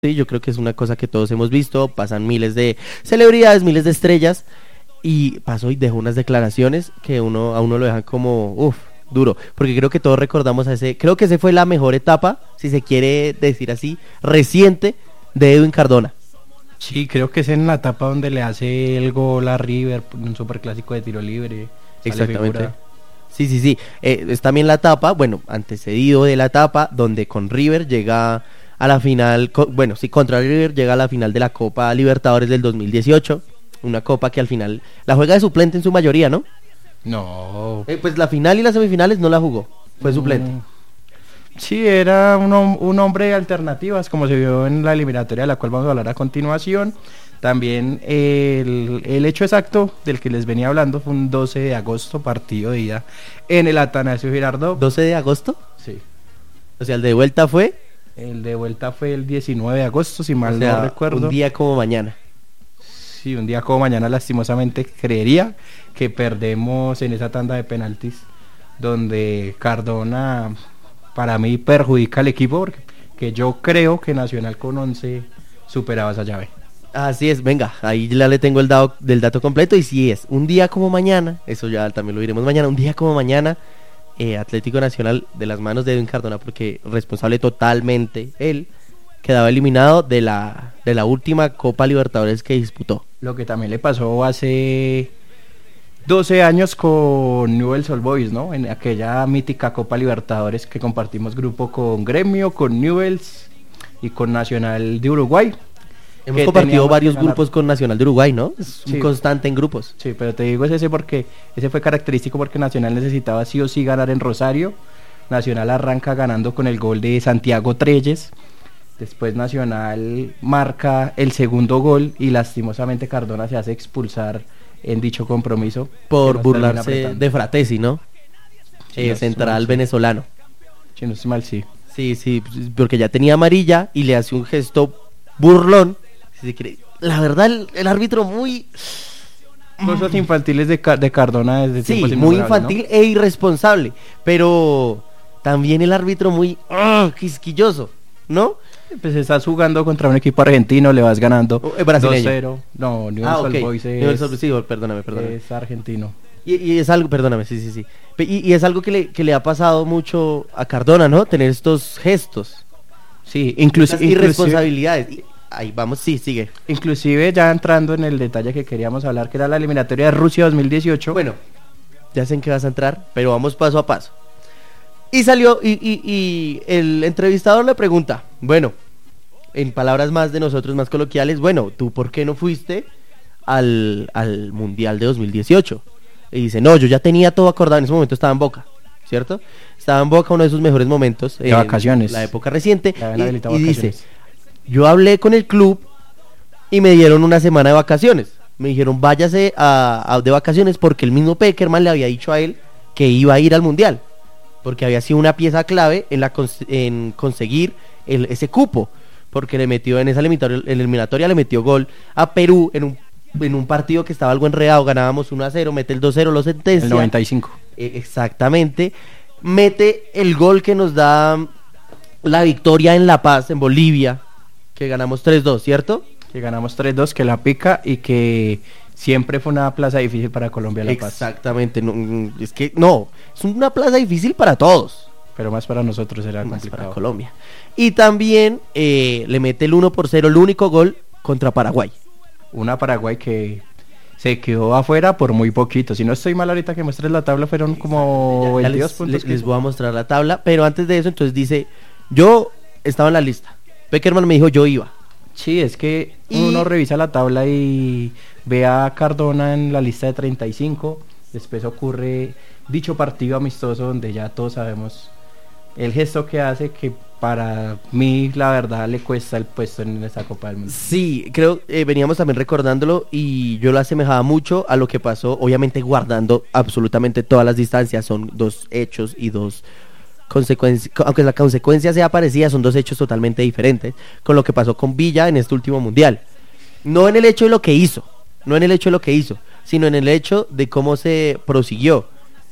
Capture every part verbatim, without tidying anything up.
Sí, yo creo que es una cosa que todos hemos visto, pasan miles de celebridades, miles de estrellas, y pasó y dejó unas declaraciones que uno a uno lo dejan como, uff, duro, porque creo que todos recordamos a ese, creo que ese fue la mejor etapa, si se quiere decir así, reciente de Edwin Cardona. Sí, creo que es en la etapa donde le hace el gol a River, un superclásico de tiro libre. Exactamente. Figura. Sí, sí, sí, eh, es también la etapa, bueno, antecedido de la etapa donde con River llega a la final, co- bueno, sí, contra River llega a la final de la Copa Libertadores del dos mil dieciocho, una copa que al final la juega de suplente en su mayoría, ¿no? No. Eh, pues la final y las semifinales no la jugó, fue suplente. Mm, sí, era un, hom- un hombre de alternativas, como se vio en la eliminatoria, de la cual vamos a hablar a continuación. También eh, el, el hecho exacto del que les venía hablando fue un doce de agosto, partido de ida en el Atanasio Girardot. ¿doce de agosto? Sí. O sea, el de vuelta fue, El de vuelta fue el diecinueve de agosto, si o mal sea, no recuerdo. un día como mañana. Sí, un día como mañana, lastimosamente creería que perdemos en esa tanda de penaltis, donde Cardona para mí perjudica al equipo, porque que yo creo que Nacional con once superaba esa llave. Así es, venga, ahí ya le tengo el dato, del dato completo, y si es un día como mañana, eso ya también lo diremos mañana, un día como mañana, eh, Atlético Nacional de las manos de Edwin Cardona, porque responsable totalmente él, quedaba eliminado de la, de la última Copa Libertadores que disputó. Lo que también le pasó hace doce años con Newell's Old Boys, ¿no? En aquella mítica Copa Libertadores que compartimos grupo con Gremio, con Newell's y con Nacional de Uruguay. Hemos que compartido teníamos varios que ganar. grupos con Nacional de Uruguay, ¿no? Es un Sí. constante en grupos. Sí, pero te digo es ese porque ese fue característico porque Nacional necesitaba sí o sí ganar en Rosario. Nacional arranca ganando con el gol de Santiago Treyes. Después Nacional marca el segundo gol y lastimosamente Cardona se hace expulsar en dicho compromiso. Por que nos termina burlarse apretando. de Fratesi, ¿no? Sí, Eh, no estoy central mal, sí. venezolano. Si no estoy mal, sí. Sí, sí, pues, porque ya tenía amarilla y le hace un gesto burlón. Si se quiere. La verdad, el, el árbitro muy... Cosas infantiles de, Ca- de Cardona desde Sí, tiempos muy inmemorables, infantil e irresponsable. Pero también el árbitro muy ah, quisquilloso, ¿no? ¿no? Pues estás jugando contra un equipo argentino, le vas ganando Oh, es brasileño. dos cero. No, Newell's Ah, Old ok. Boys es, Newell's Old- sí, perdóname, perdóname. es argentino. Y, y es algo, perdóname, sí, sí, sí. Pe- Y, y es algo que le, que le ha pasado mucho a Cardona, ¿no? Tener estos gestos, Sí, incluso, estas irresponsabilidades. Y- ahí vamos, sí, sigue. Inclusive ya entrando en el detalle que queríamos hablar, que era la eliminatoria de Rusia dos mil dieciocho. Bueno, ya sé en qué vas a entrar, pero vamos paso a paso. Y salió, y, y, y el entrevistador le pregunta, bueno, en palabras más de nosotros, más coloquiales, bueno, ¿tú por qué no fuiste al, al Mundial de dos mil dieciocho? Y dice, no, yo ya tenía todo acordado, en ese momento estaba en Boca, ¿cierto? Estaba en Boca, uno de sus mejores momentos. De en vacaciones. La época reciente. Le habían Y, habilitado y dice, vacaciones. yo hablé con el club y me dieron una semana de vacaciones. Me dijeron, váyase a, a- de vacaciones porque el mismo Peckerman le había dicho a él que iba a ir al Mundial. Porque había sido una pieza clave en, la cons- en conseguir el- ese cupo. Porque le metió en esa eliminatoria, en la eliminatoria le metió gol a Perú en un, en un partido que estaba algo enredado. Ganábamos uno a cero, mete el dos cero, lo sentencia. El noventa y cinco. Eh, exactamente. Mete el gol que nos da la victoria en La Paz, en Bolivia, que ganamos tres dos, ¿cierto? Que ganamos tres dos, que la pica y que siempre fue una plaza difícil para Colombia La Paz. Exactamente. No, mm, es que no, es una plaza difícil para todos, Pero más para nosotros era más complicado. para Colombia. Y también eh, le mete el uno por cero, el único gol contra Paraguay. Una Paraguay que se quedó afuera por muy poquito. Si no estoy mal ahorita que muestres la tabla, fueron como Ya veintidós les, puntos. les- que les hizo. voy a mostrar la tabla, pero antes de eso, entonces dice, yo estaba en la lista. Peckerman me dijo, yo iba. Sí, es que Y- uno revisa la tabla y ve a Cardona en la lista de treinta y cinco. Después ocurre dicho partido amistoso donde ya todos sabemos el gesto que hace, que para mí la verdad le cuesta el puesto en esta Copa del Mundo. Sí, creo, eh, veníamos también recordándolo y yo lo asemejaba mucho a lo que pasó, obviamente guardando absolutamente todas las distancias, son dos hechos y dos consecuencias, aunque la consecuencia sea parecida, son dos hechos totalmente diferentes, con lo que pasó con Villa en este último mundial. No en el hecho de lo que hizo, no en el hecho de lo que hizo, sino en el hecho de cómo se prosiguió.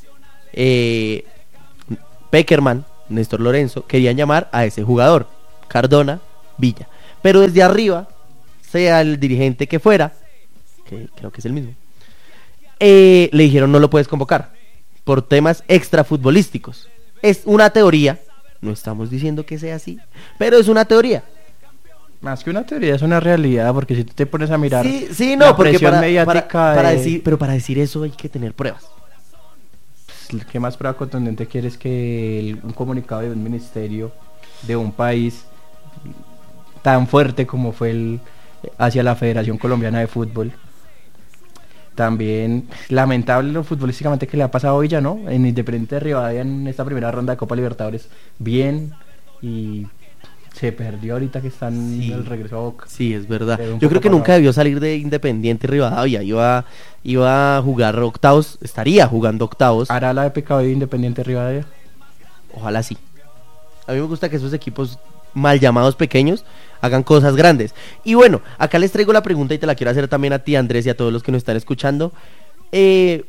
Eh, Peckerman, Néstor Lorenzo, querían llamar a ese jugador, Cardona, Villa. pero desde arriba, sea el dirigente que fuera, que creo que es el mismo, eh, le dijeron no lo puedes convocar por temas extrafutbolísticos. Es una teoría, no estamos diciendo que sea así, pero es una teoría. Más que una teoría, es una realidad, porque si tú te pones a mirar sí, sí, no, la porque presión para, mediática para, para de- decir, pero para decir eso hay que tener pruebas. pues, ¿qué más prueba contundente quieres que el- un comunicado de un ministerio de un país tan fuerte como fue el hacia la Federación Colombiana de Fútbol? También lamentable lo futbolísticamente que le ha pasado a Villa, ¿no? En Independiente de Rivadavia en esta primera ronda de Copa Libertadores, bien, y se perdió ahorita que están Sí. en el regreso a Boca. Sí, es verdad. Se ve un Yo creo poco que nunca apagado. debió salir de Independiente Rivadavia. Iba, iba a jugar octavos, estaría jugando octavos. ¿Hará la épica hoy de Independiente de Rivadavia? Ojalá sí. A mí me gusta que esos equipos mal llamados pequeños hagan cosas grandes. Y bueno, acá les traigo la pregunta y te la quiero hacer también a ti, Andrés, y a todos los que nos están escuchando. Eh,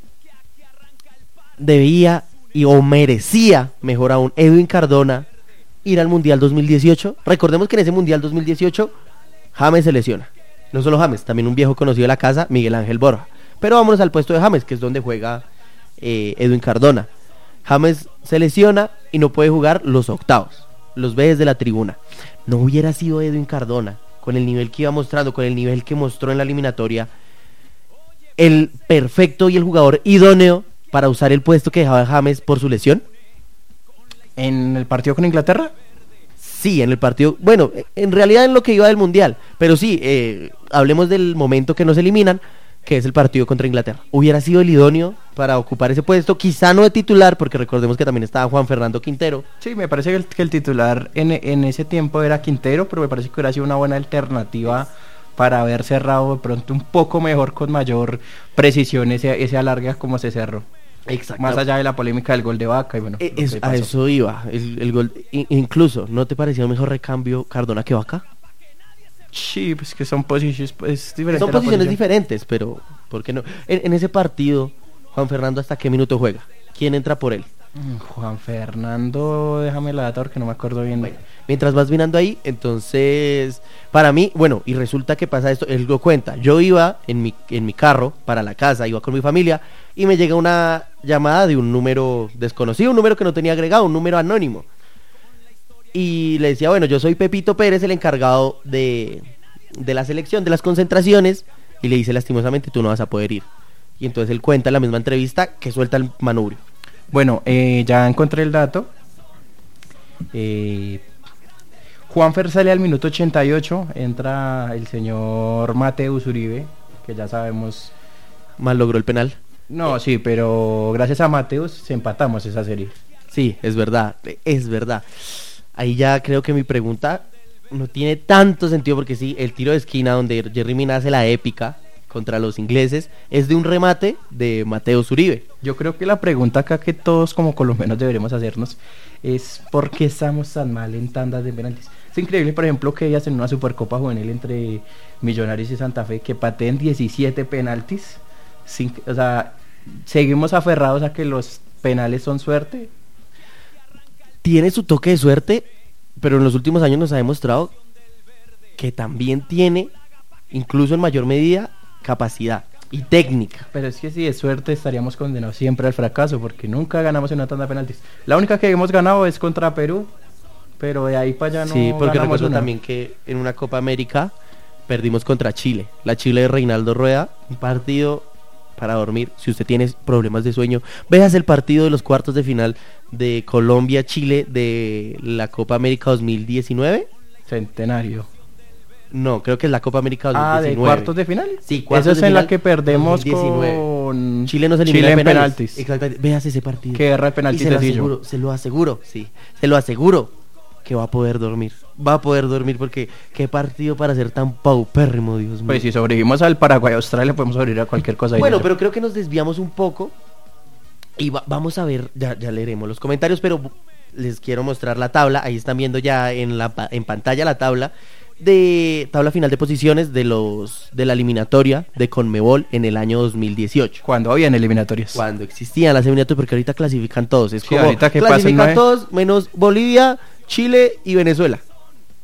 debía y o merecía, mejor aún, Edwin Cardona ir al Mundial dos mil dieciocho. Recordemos que en ese Mundial dos mil dieciocho James se lesiona. No solo James, también un viejo conocido de la casa, Miguel Ángel Borja. Pero vámonos al puesto de James, que es donde juega eh, Edwin Cardona. James se lesiona y no puede jugar los octavos. Los ve desde la tribuna. No hubiera sido Edwin Cardona, con el nivel que iba mostrando, con el nivel que mostró en la eliminatoria, el perfecto y el jugador idóneo para usar el puesto que dejaba James por su lesión. ¿En el partido con Inglaterra? Sí, en el partido, bueno, en realidad en lo que iba del Mundial, pero sí, eh, hablemos del momento que nos eliminan, que es el partido contra Inglaterra. Hubiera sido el idóneo para ocupar ese puesto, quizá no de titular, porque recordemos que también estaba Juan Fernando Quintero. Sí, me parece que el, que el titular en, en ese tiempo era Quintero, pero me parece que hubiera sido una buena alternativa para haber cerrado de pronto un poco mejor, con mayor precisión ese, ese alargue como se cerró. Exacto. Más allá de la polémica del gol de Vaca y bueno. Eh, lo es- que a pasó. eso iba, el, el gol, i- incluso, ¿no te parecía un mejor recambio Cardona que Vaca? Sí, pues que son posiciones pues, diferentes. Son la posiciones posición. diferentes, pero ¿por qué no? En, en ese partido, Juan Fernando, ¿hasta qué minuto juega? ¿Quién entra por él? Mm, Juan Fernando, déjame la data porque no me acuerdo bien. Bueno, mientras vas mirando ahí, entonces, para mí, bueno, y resulta que pasa esto, él lo cuenta, yo iba en mi, en mi carro para la casa, iba con mi familia, y me llega una llamada de un número desconocido, un número que no tenía agregado, un número anónimo. Y le decía, bueno, yo soy Pepito Pérez, el encargado de, de la selección, de las concentraciones, y le dice lastimosamente, tú no vas a poder ir. Y entonces él cuenta en la misma entrevista que suelta el manubrio. Bueno, eh, ya encontré el dato. Eh, Juanfer sale al minuto ochenta y ocho, entra el señor Mateus Uribe, que ya sabemos. Mal logró el penal. No, sí, pero gracias a Mateus se empatamos esa serie. Sí, es verdad, es verdad. Ahí ya creo que mi pregunta no tiene tanto sentido, porque sí, el tiro de esquina donde Jerry Mina hace la épica contra los ingleses es de un remate de Mateo Zuribe. Yo creo que la pregunta acá que todos como colombianos deberíamos hacernos es ¿por qué estamos tan mal en tandas de penaltis? Es increíble, por ejemplo, que ellas en una Supercopa Juvenil entre Millonarios y Santa Fe que pateen diecisiete penaltis. Sin, o sea, seguimos aferrados a que los penales son suerte. Tiene su toque de suerte, pero en los últimos años nos ha demostrado que también tiene, incluso en mayor medida, capacidad y técnica. Pero es que si es suerte estaríamos condenados siempre al fracaso, porque nunca ganamos en una tanda de penaltis. La única que hemos ganado es contra Perú, pero de ahí para allá no Sí, porque ganamos recuerdo una. también que en una Copa América perdimos contra Chile. La Chile de Reinaldo Rueda, un partido para dormir. Si usted tiene problemas de sueño, veas el partido de los cuartos de final de Colombia-Chile de la Copa América dos mil diecinueve. Centenario. No, creo que es la Copa América dos mil Ah, diecinueve. ¿de cuartos de final? Sí, cuartos Eso es de en la final que perdemos dos mil diecinueve. con Chile nos elimina Chile en en penales. penaltis. Exactamente. Veas ese partido. Que guerra de Y penaltis se lo sencillo. aseguro, se lo aseguro, sí. Se lo aseguro que va a poder dormir. Va a poder dormir porque qué partido para ser tan paupérrimo, Dios mío. Pues si sobrevivimos al Paraguay-Australia podemos sobrevivir a cualquier cosa. ahí Bueno, dentro. pero creo que nos desviamos un poco y va- vamos a ver, ya, ya leeremos los comentarios, pero les quiero mostrar la tabla. Ahí están viendo ya en la pa- en pantalla la tabla de tabla final de posiciones de los de la eliminatoria de Conmebol en el año dos mil dieciocho. Cuando habían eliminatorias. Cuando existían las eliminatorias, porque ahorita clasifican todos. Es Sí, como ahorita que pasen clasifican nueve. todos menos Bolivia, Chile y Venezuela.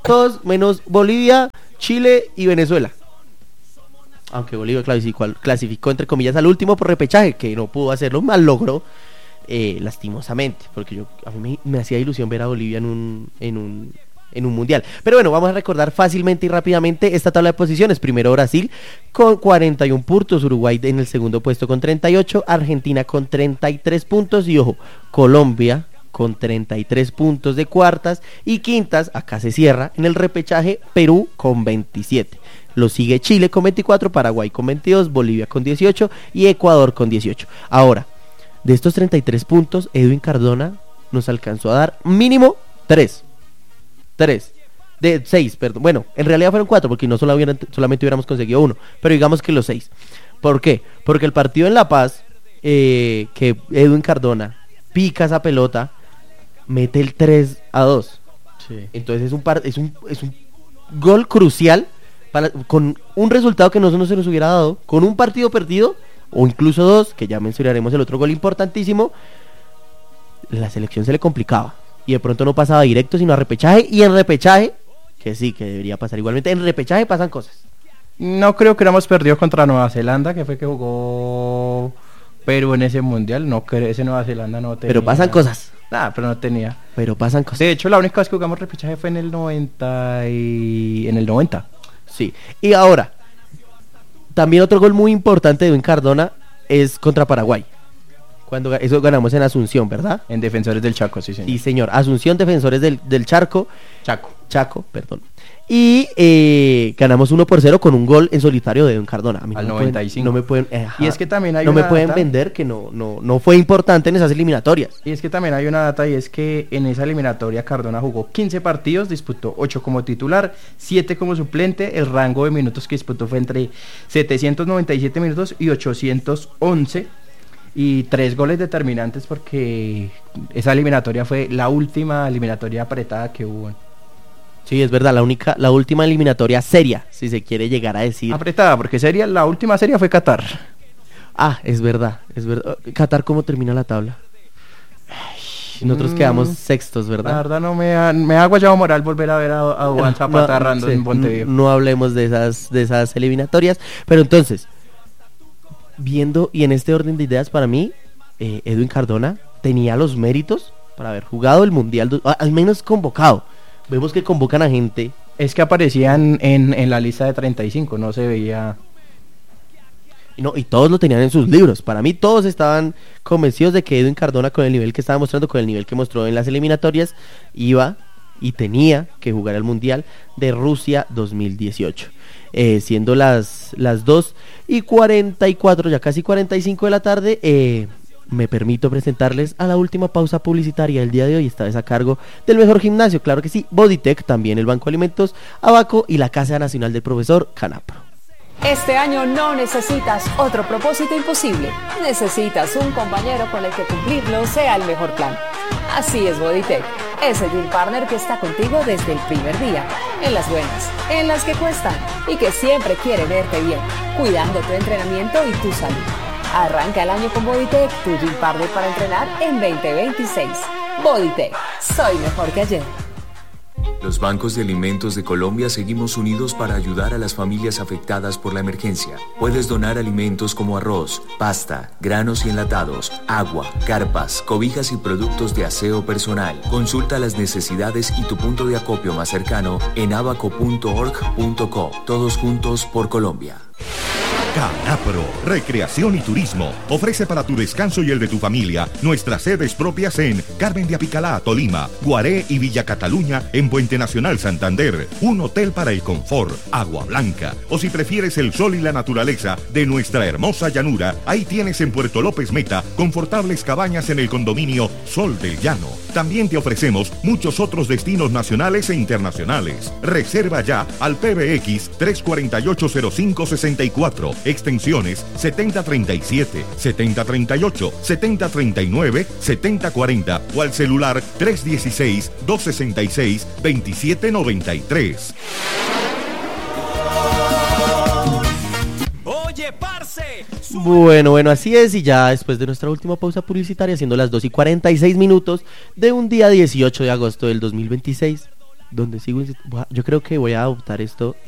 todos menos Bolivia, Chile y Venezuela. Aunque Bolivia clasificó, clasificó entre comillas al último por repechaje, que no pudo hacerlo, mal logró, eh, lastimosamente, porque yo a mí me, me hacía ilusión ver a Bolivia en un, en un en un mundial. Pero bueno, vamos a recordar fácilmente y rápidamente esta tabla de posiciones. Primero Brasil con cuarenta y un puntos, Uruguay en el segundo puesto con treinta y ocho, Argentina con treinta y tres puntos y ojo, Colombia con treinta y tres puntos de cuartas y quintas, acá se cierra en el repechaje, Perú con veintisiete. Lo sigue Chile con veinticuatro, Paraguay con veintidós, Bolivia con dieciocho y Ecuador con dieciocho. Ahora, de estos treinta y tres puntos, Edwin Cardona nos alcanzó a dar mínimo tres. tres. De seis, perdón. Bueno, en realidad fueron cuatro porque no solo hubieran, solamente hubiéramos conseguido uno. Pero digamos que los seis. ¿Por qué? Porque el partido en La Paz, eh, que Edwin Cardona pica esa pelota, mete el tres a dos. Sí. Entonces es un, par, es un, es un gol crucial para, con un resultado que nosotros no se nos hubiera dado, con un partido perdido, o incluso dos, que ya mencionaremos el otro gol importantísimo, la selección se le complicaba. Y de pronto no pasaba directo, sino a repechaje. Y en repechaje, que sí, que debería pasar igualmente, en repechaje pasan cosas. No creo que hubiéramos perdido contra Nueva Zelanda, que fue que jugó Perú en ese mundial. No creo, ese Nueva Zelanda no tenía. Pero pasan cosas. Nada, pero no tenía. Pero pasan cosas. De hecho, la única vez que jugamos repechaje fue en el noventa y... en el noventa. Sí. Y ahora, también otro gol muy importante de Edwin Cardona es contra Paraguay. Cuando eso ganamos en Asunción, ¿verdad? En Defensores del Chaco, sí señor. Sí señor, Asunción, Defensores del, del Charco. Chaco. Chaco, perdón. Y eh, ganamos uno por cero con un gol en solitario de Edwin Cardona. A mí Al no noventa y cinco. Me pueden, no me pueden, eh, y es que también hay no una me pueden data, vender que no, no, no fue importante en esas eliminatorias. Y es que también hay una data y es que en esa eliminatoria Cardona jugó quince partidos, disputó ocho como titular, siete como suplente. El rango de minutos que disputó fue entre setecientos noventa y siete minutos y ochocientos once. Y tres goles determinantes porque esa eliminatoria fue la última eliminatoria apretada que hubo. Sí, es verdad, la única, la última eliminatoria seria, si se quiere llegar a decir. Apretada, porque seria, la última seria fue Qatar. Ah, es verdad, es verdad. Qatar, ¿cómo termina la tabla? Nosotros mm, quedamos sextos, ¿verdad? La verdad no me da, me da guayabo moral volver a ver a, a Juan Zapata no, no, sí, en Montevideo. No, no hablemos de esas, de esas eliminatorias, pero entonces, viendo y en este orden de ideas, para mí, eh, Edwin Cardona tenía los méritos para haber jugado el Mundial, al menos convocado. Vemos que convocan a gente. Es que aparecían en, en la lista de treinta y cinco, no se veía. No, y todos lo tenían en sus libros. Para mí todos estaban convencidos de que Edwin Cardona, con el nivel que estaba mostrando, con el nivel que mostró en las eliminatorias, iba y tenía que jugar el Mundial de Rusia dos mil dieciocho. Eh, siendo las, las dos y cuarenta y cuatro, ya casi cuarenta y cinco de la tarde, eh, me permito presentarles a la última pausa publicitaria del día de hoy, esta vez a cargo del mejor gimnasio, claro que sí, Bodytech, también el Banco de Alimentos, Abaco y la Casa Nacional del Profesor, Canapro. Este año no necesitas otro propósito imposible, necesitas un compañero con el que cumplirlo sea el mejor plan. Así es Bodytech, ese gym partner que está contigo desde el primer día, en las buenas, en las que cuestan y que siempre quiere verte bien, cuidando tu entrenamiento y tu salud. Arranca el año con Bodytech, tu gym partner para entrenar en veinte veintiséis. Bodytech, soy mejor que ayer. Los bancos de alimentos de Colombia seguimos unidos para ayudar a las familias afectadas por la emergencia. Puedes donar alimentos como arroz, pasta, granos y enlatados, agua, carpas, cobijas y productos de aseo personal. Consulta las necesidades y tu punto de acopio más cercano en abaco punto org punto co. Todos juntos por Colombia. Canapro, Recreación y Turismo, ofrece para tu descanso y el de tu familia nuestras sedes propias en Carmen de Apicalá, Tolima, Guaré y Villa Cataluña en Puente Nacional, Santander, un hotel para el confort, agua blanca, o si prefieres el sol y la naturaleza de nuestra hermosa llanura, ahí tienes en Puerto López Meta confortables cabañas en el condominio Sol del Llano. También te ofrecemos muchos otros destinos nacionales e internacionales. Reserva ya al P B X tres cuatro ocho cero cinco seis cuatro, extensiones setenta treinta y siete, setenta treinta y ocho, setenta treinta y nueve, setenta cuarenta o al celular tres dieciséis, doscientos sesenta y seis, veintisiete noventa y tres. Oye, parce. Bueno, bueno, así es, y ya después de nuestra última pausa publicitaria, siendo las dos y cuarenta y seis minutos de un día dieciocho de agosto del dos mil veintiséis, donde sigo insistiendo, yo creo que voy a adoptar esto